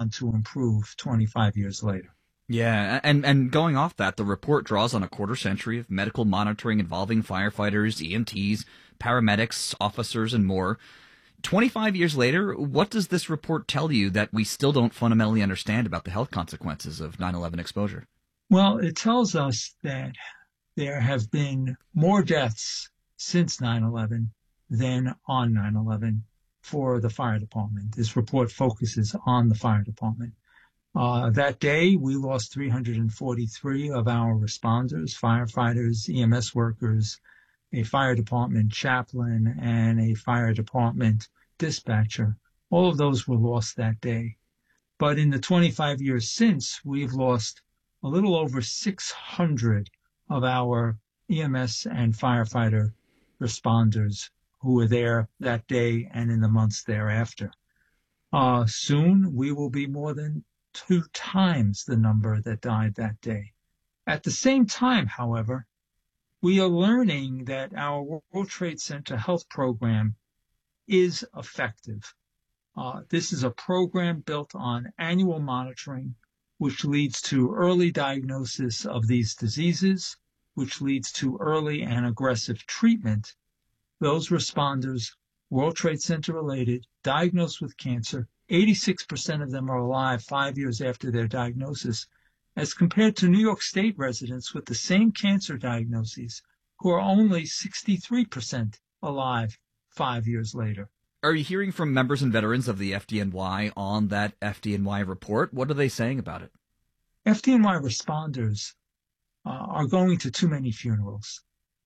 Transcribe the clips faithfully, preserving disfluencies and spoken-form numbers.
on to improve twenty-five years later. Yeah, and, and going off that, the report draws on a quarter century of medical monitoring involving firefighters, E M Ts, paramedics, officers, and more. twenty-five years later, what does this report tell you that we still don't fundamentally understand about the health consequences of nine eleven exposure? Well, it tells us that there have been more deaths since nine eleven than on nine eleven for the fire department. This report focuses on the fire department. Uh, that day, we lost three hundred forty-three of our responders, firefighters, E M S workers, a fire department chaplain, and a fire department dispatcher. All of those were lost that day. But in the twenty-five years since, we've lost a little over six hundred of our E M S and firefighter responders who were there that day and in the months thereafter. Uh, soon, we will be more than two times the number that died that day. At the same time, however, we are learning that our World Trade Center health program is effective. Uh, this is a program built on annual monitoring, which leads to early diagnosis of these diseases, which leads to early and aggressive treatment. Those responders, World Trade Center related, diagnosed with cancer, eighty-six percent of them are alive five years after their diagnosis, as compared to New York State residents with the same cancer diagnoses who are only sixty-three percent alive five years later. Are you hearing from members and veterans of the F D N Y on that F D N Y report? What are they saying about it? F D N Y responders uh, are going to too many funerals.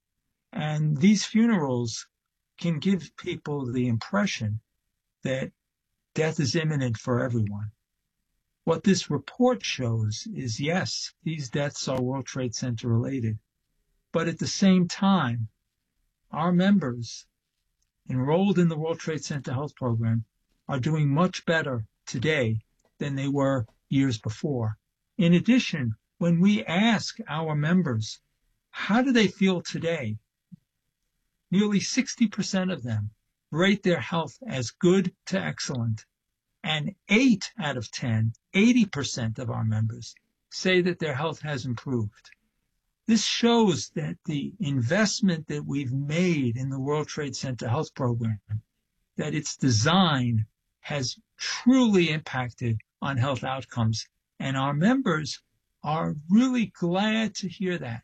And these funerals can give people the impression that death is imminent for everyone. What this report shows is, yes, these deaths are World Trade Center related, but at the same time, our members enrolled in the World Trade Center health program are doing much better today than they were years before. In addition, when we ask our members, how do they feel today? Nearly sixty percent of them rate their health as good to excellent. And eight out of ten, eighty percent of our members say that their health has improved. This shows that the investment that we've made in the World Trade Center health program, that its design has truly impacted on health outcomes. And our members are really glad to hear that.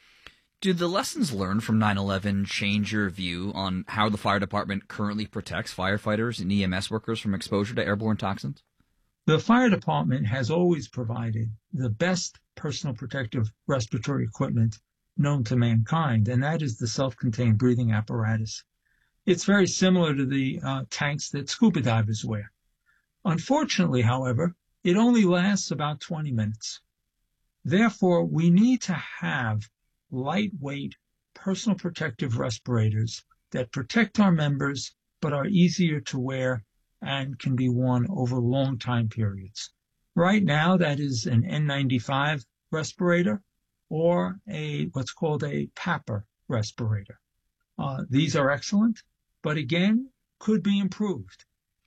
Do the lessons learned from nine eleven change your view on how the fire department currently protects firefighters and E M S workers from exposure to airborne toxins? The fire department has always provided the best personal protective respiratory equipment known to mankind, and that is the self-contained breathing apparatus. It's very similar to the uh, tanks that scuba divers wear. Unfortunately, however, it only lasts about twenty minutes. Therefore, we need to have lightweight personal protective respirators that protect our members but are easier to wear and can be worn over long time periods. Right now, that is an N ninety-five respirator or a what's called a PAPR respirator. Uh, these are excellent, but again, could be improved.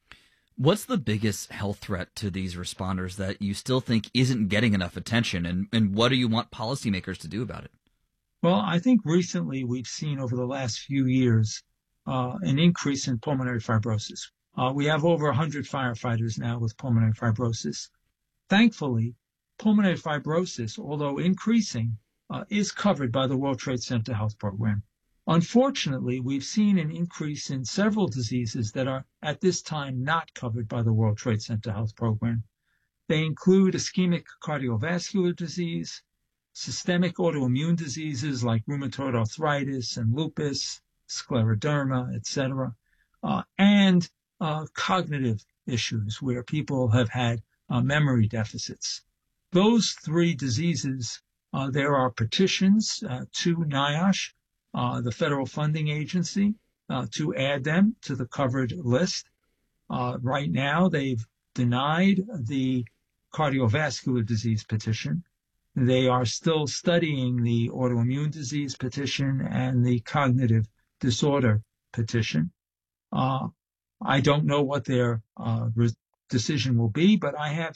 What's the biggest health threat to these responders that you still think isn't getting enough attention, and, and what do you want policymakers to do about it? Well, I think recently we've seen over the last few years uh, an increase in pulmonary fibrosis. Uh, we have over one hundred firefighters now with pulmonary fibrosis. Thankfully, pulmonary fibrosis, although increasing, uh, is covered by the World Trade Center health program. Unfortunately, we've seen an increase in several diseases that are at this time not covered by the World Trade Center health program. They include ischemic cardiovascular disease, systemic autoimmune diseases like rheumatoid arthritis and lupus, scleroderma, et cetera, uh, and uh, cognitive issues where people have had uh, memory deficits. Those three diseases, uh, there are petitions uh, to NIOSH, uh, the federal funding agency, uh, to add them to the covered list. Uh, right now, they've denied the cardiovascular disease petition. They are still studying the autoimmune disease petition and the cognitive disorder petition. Uh, I don't know what their uh, re- decision will be, but I have